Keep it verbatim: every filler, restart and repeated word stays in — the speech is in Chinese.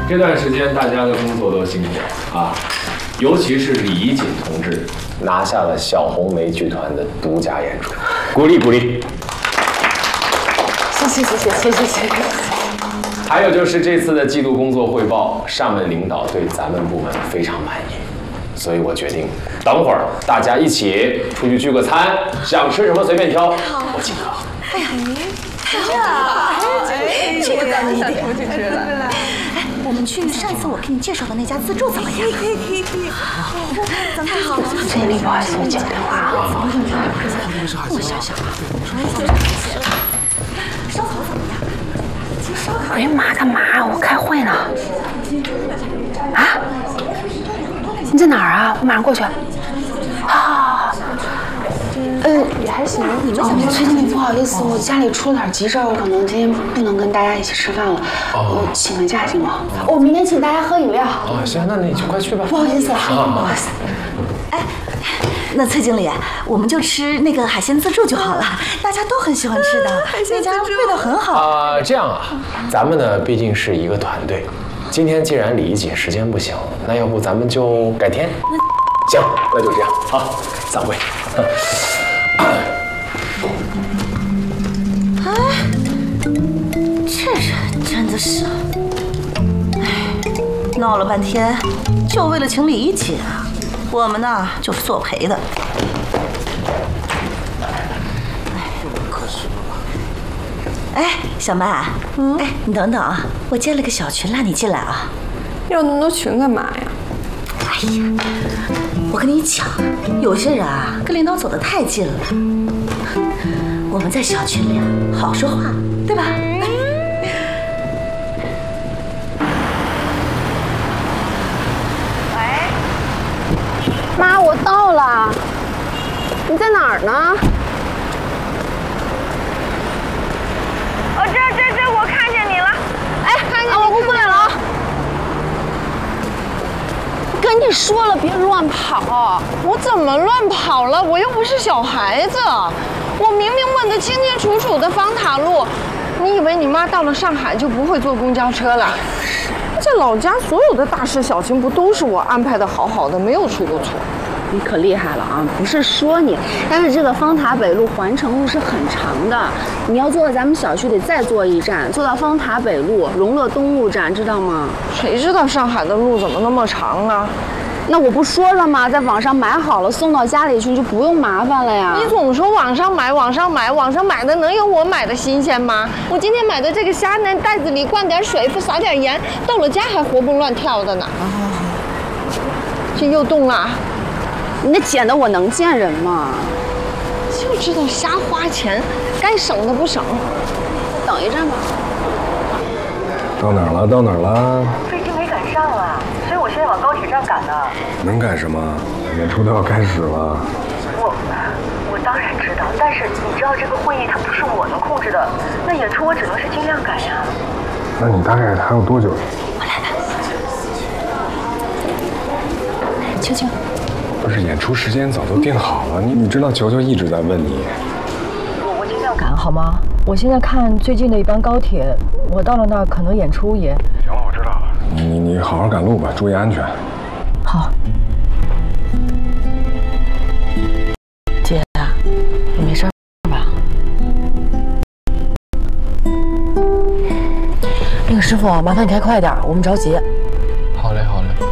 这段时间大家的工作都辛苦了啊，尤其是李怡锦同志拿下了小红梅剧团的独家演出，鼓励鼓励。 谢谢谢谢谢谢谢谢。 还有就是这次的季度工作汇报，上面领导对咱们部门非常满意，所以我决定等会儿大家一起出去聚个餐，想吃什么随便挑，我请客。 哎呀，太好了！哎，这个干了一点，我就吃了。哎，我们去上次我给你介绍的那家自助怎么样？可以可以可以可以。太好了！ 这里不好意思，我接个电话啊。 我想想啊，烧烤怎么样？烧烤。 哎呀妈，干嘛？我开会呢。啊？你在哪儿啊？我马上过去。啊。嗯，也还行。你们怎么？最近不好意思，我家里出了点急事儿，我可能今天不能跟大家一起吃饭了。我请个假行吗？我明天请大家喝饮料。 哦，行，那你就快去吧。 不好意思，不好意思。 哎，那崔经理，我们就吃那个海鲜自助就好了，大家都很喜欢吃的，那家味道很好。 啊、呃，这样啊，咱们呢毕竟是一个团队，今天既然李怡锦时间不行，那要不咱们就改天。行，那就这样，好，散会。 哎，这人真的是，哎，闹了半天，就为了请李怡锦啊，我们呢就是作陪的。哎，小曼，嗯，哎，你等等啊，我建了个小群，拉你进来啊。 要那么多群干嘛呀？ 哎呀，我跟你讲，有些人啊，跟领导走得太近了。我们在小群里啊，好说话，对吧？ 喂，妈，我到了，你在哪儿呢？哦，这这这，我看见你了。哎，看见你，我过来了啊。跟你说了，别乱跑！我怎么乱跑了？我又不是小孩子，我明明问得清清楚楚的方塔路。你以为你妈到了上海就不会坐公交车了？在老家所有的大事小情不都是我安排的好好的，没有出过错。 你可厉害了啊！不是说你，但是这个方塔北路环城路是很长的，你要坐到咱们小区得再坐一站，坐到方塔北路荣乐东路站，知道吗？ 谁知道上海的路怎么那么长啊？ 那我不说了吗？在网上买好了送到家里去，就不用麻烦了呀。 你总说网上买，网上买，网上买的能有我买的新鲜吗？我今天买的这个虾呢，袋子里灌点水，撒点盐，到了家还活蹦乱跳的呢。这又冻了。 你那捡的我能见人吗？ 就知道瞎花钱，该省的不省。 等一站吧。 到哪儿了？到哪儿了？ 飞机没赶上啊，所以我现在往高铁站赶呢。 能赶什么？演出都要开始了。 我我当然知道，但是你知道这个会议它不是我能控制的，那演出我只能是尽量赶呀。 那你大概还有多久？ 我来吧。秋秋。 不是演出时间早都定好了，你你知道球球一直在问你。 我我尽量赶好吗？我现在看最近的一班高铁，我到了那儿可能演出也…… 行了，我知道了。你你你好好赶路吧，注意安全。 好。姐，你没事吧？那个师傅，麻烦你开快点，我们着急。 好嘞，好嘞。